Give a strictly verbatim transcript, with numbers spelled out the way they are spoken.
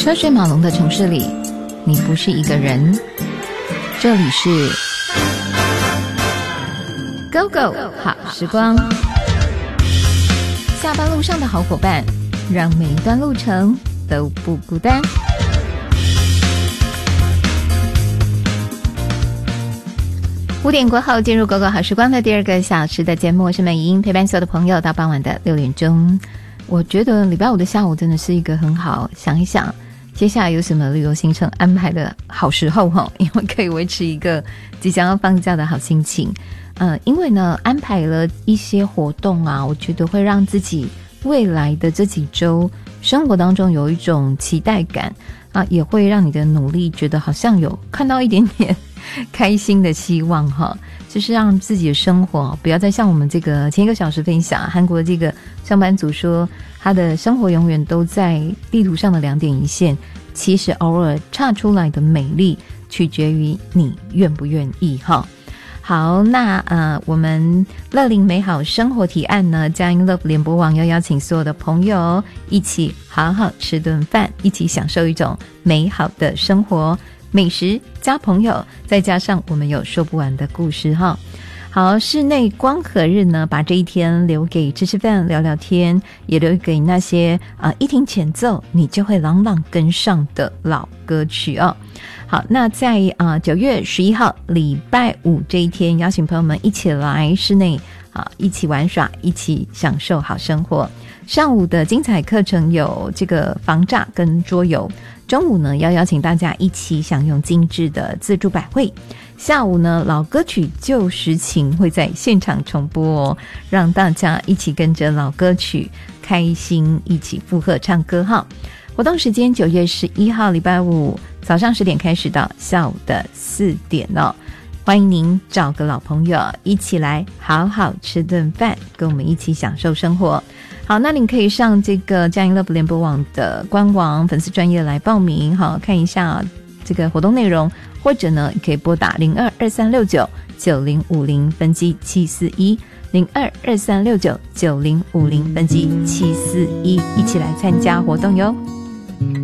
车水马龙的城市里，你不是一个人。这里是 Go Go 好时光，下班路上的好伙伴，让每一段路程都不孤单。五点过后进入 Go Go 好时光的第二个小时的节目，我是美英，陪伴所有的朋友到傍晚的六点钟。我觉得礼拜五的下午真的是一个很好想一想接下来有什么旅游行程安排的好时候齁，因为可以维持一个即将要放假的好心情。呃，因为呢安排了一些活动啊，我觉得会让自己未来的这几周生活当中有一种期待感啊，也会让你的努力觉得好像有看到一点点开心的希望哈，就是让自己的生活不要再像我们这个前一个小时分享韩国这个上班族说他的生活永远都在地图上的两点一线，其实偶尔差出来的美丽取决于你愿不愿意哈。好，那呃，我们乐龄美好生活提案呢，佳音 Love 联播网要邀请所有的朋友一起好好吃顿饭，一起享受一种美好的生活，美食加朋友，再加上我们有说不完的故事哈。好，室内光合日呢，把这一天留给吃吃饭聊聊天，也留给那些啊、呃、一听前奏你就会朗朗跟上的老歌曲哦。好，那在啊九月十一号礼拜五这一天，邀请朋友们一起来室内啊一起玩耍，一起享受好生活。上午的精彩课程有这个防诈跟桌游，中午呢要邀请大家一起享用精致的自助百汇，下午呢老歌曲旧时情会在现场重播哦，让大家一起跟着老歌曲开心一起附和唱歌哈。活动时间九月十一号礼拜五早上十点开始到下午的四点哦，欢迎您找个老朋友一起来好好吃顿饭，跟我们一起享受生活。好，那您可以上这个佳音 Love 联播网的官网粉丝专页来报名哈，看一下这个活动内容，或者呢可以拨打零二二三六九九零五零分机七四一零二二三六九九零五零分机七四一，一起来参加活动哟。